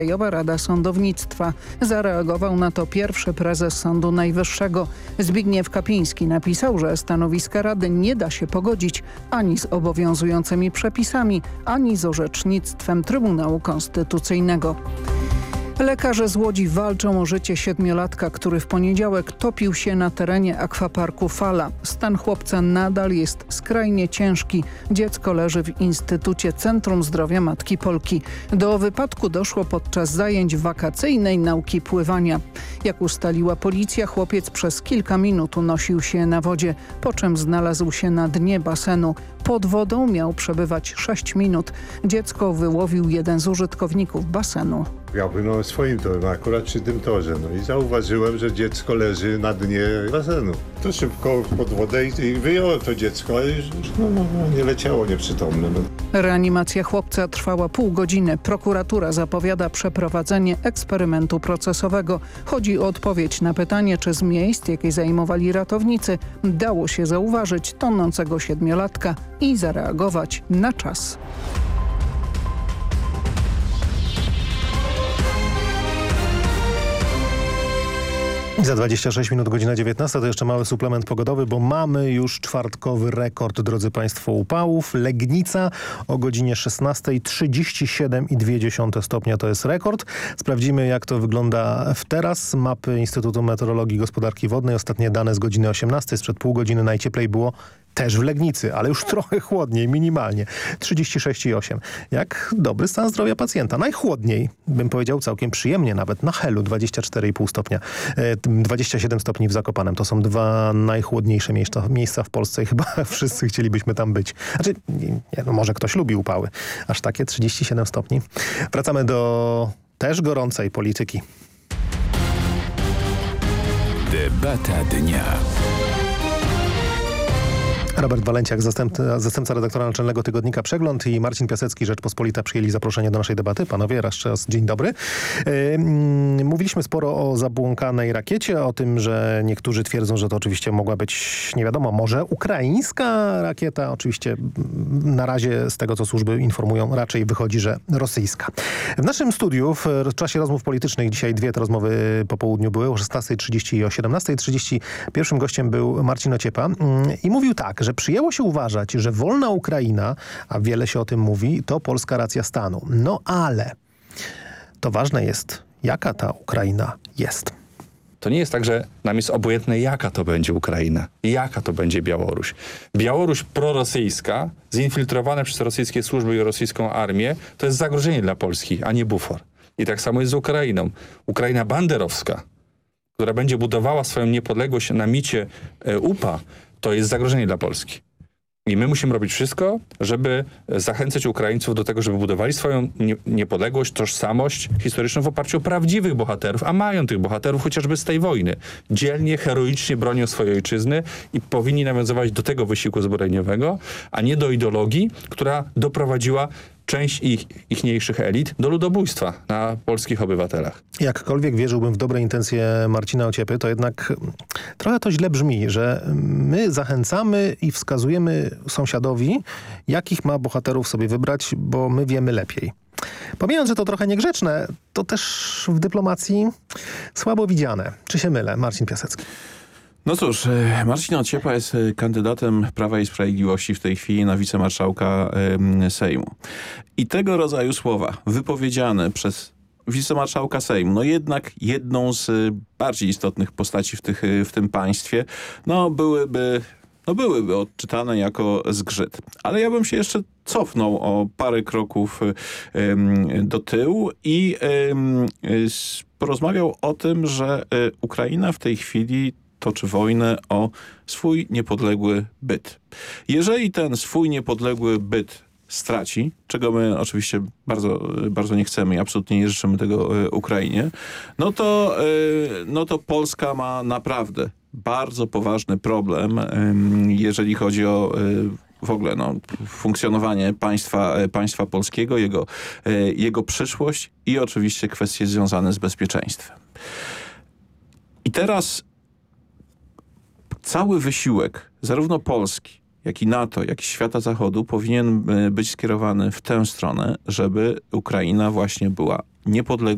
Krajowa Rada Sądownictwa. Zareagował na to pierwszy prezes Sądu Najwyższego. Zbigniew Kapiński napisał, że stanowiska Rady nie da się pogodzić ani z obowiązującymi przepisami, ani z orzecznictwem Trybunału Konstytucyjnego. Lekarze z Łodzi walczą o życie 7-latka, który w poniedziałek topił się na terenie akwaparku Fala. Stan chłopca nadal jest skrajnie ciężki. Dziecko leży w Instytucie Centrum Zdrowia Matki Polki. Do wypadku doszło podczas zajęć wakacyjnej nauki pływania. Jak ustaliła policja, chłopiec przez kilka minut unosił się na wodzie, po czym znalazł się na dnie basenu. Pod wodą miał przebywać 6 minut. Dziecko wyłowił jeden z użytkowników basenu. Ja płynąłem swoim torem, akurat przy tym torze, i zauważyłem, że dziecko leży na dnie basenu. To szybko pod wodę i wyjąłem to dziecko, ale już nie leciało nieprzytomne. Reanimacja chłopca trwała pół godziny. Prokuratura zapowiada przeprowadzenie eksperymentu procesowego. Chodzi o odpowiedź na pytanie, czy z miejsc, jakie zajmowali ratownicy, dało się zauważyć tonącego 7-latka i zareagować na czas. Za 26 minut, godzina 19, to jeszcze mały suplement pogodowy, bo mamy już czwartkowy rekord, drodzy Państwo, upałów. Legnica o godzinie 16:37,2 stopnia to jest rekord. Sprawdzimy, jak to wygląda teraz. Mapy Instytutu Meteorologii i Gospodarki Wodnej. Ostatnie dane z godziny 18, sprzed pół godziny najcieplej było też w Legnicy, ale już trochę chłodniej, minimalnie. 36,8. Jak dobry stan zdrowia pacjenta. Najchłodniej, bym powiedział całkiem przyjemnie nawet, na Helu 24,5 stopnia. 27 stopni w Zakopanem. To są dwa najchłodniejsze miejsca w Polsce i chyba wszyscy chcielibyśmy tam być. Znaczy, może ktoś lubi upały. Aż takie 37 stopni. Wracamy do też gorącej polityki. Debata dnia. Robert Walenciak, zastępca redaktora naczelnego tygodnika Przegląd, i Marcin Piasecki, Rzeczpospolita, przyjęli zaproszenie do naszej debaty. Panowie, raz dzień dobry. Mówiliśmy sporo o zabłąkanej rakiecie, o tym, że niektórzy twierdzą, że to oczywiście mogła być, nie wiadomo, może ukraińska rakieta. Oczywiście na razie z tego, co służby informują, raczej wychodzi, że rosyjska. W naszym studiu w czasie rozmów politycznych, dzisiaj dwie te rozmowy po południu były, o 16:30 i o 17:30. Pierwszym gościem był Marcin Ociepa i mówił tak, że przyjęło się uważać, że wolna Ukraina, a wiele się o tym mówi, to polska racja stanu. No ale to ważne jest, jaka ta Ukraina jest. To nie jest tak, że nam jest obojętne, jaka to będzie Ukraina, jaka to będzie Białoruś. Białoruś prorosyjska, zinfiltrowana przez rosyjskie służby i rosyjską armię, to jest zagrożenie dla Polski, a nie bufor. I tak samo jest z Ukrainą. Ukraina banderowska, która będzie budowała swoją niepodległość na micie UPA, to jest zagrożenie dla Polski. I my musimy robić wszystko, żeby zachęcać Ukraińców do tego, żeby budowali swoją niepodległość, tożsamość historyczną w oparciu o prawdziwych bohaterów, a mają tych bohaterów chociażby z tej wojny. Dzielnie, heroicznie bronią swojej ojczyzny i powinni nawiązywać do tego wysiłku zbrojeniowego, a nie do ideologii, która doprowadziła część ichniejszych elit do ludobójstwa na polskich obywatelach. Jakkolwiek wierzyłbym w dobre intencje Marcina Ociepy, to jednak trochę to źle brzmi, że my zachęcamy i wskazujemy sąsiadowi, jakich ma bohaterów sobie wybrać, bo my wiemy lepiej. Pomijając, że to trochę niegrzeczne, to też w dyplomacji słabo widziane. Czy się mylę? Marcin Piasecki. No cóż, Marcin Ociepa jest kandydatem Prawa i Sprawiedliwości w tej chwili na wicemarszałka Sejmu. I tego rodzaju słowa wypowiedziane przez wicemarszałka Sejmu, no jednak jedną z bardziej istotnych postaci w tym państwie, byłyby odczytane jako zgrzyt. Ale ja bym się jeszcze cofnął o parę kroków do tyłu i porozmawiał o tym, że Ukraina w tej chwili toczy wojnę o swój niepodległy byt. Jeżeli ten swój niepodległy byt straci, czego my oczywiście bardzo, bardzo nie chcemy i absolutnie nie życzymy tego Ukrainie, no to Polska ma naprawdę bardzo poważny problem, jeżeli chodzi o w ogóle funkcjonowanie państwa polskiego, jego przyszłość i oczywiście kwestie związane z bezpieczeństwem. I teraz cały wysiłek zarówno Polski, jak i NATO, jak i świata zachodu powinien być skierowany w tę stronę, żeby Ukraina właśnie była niepodległa,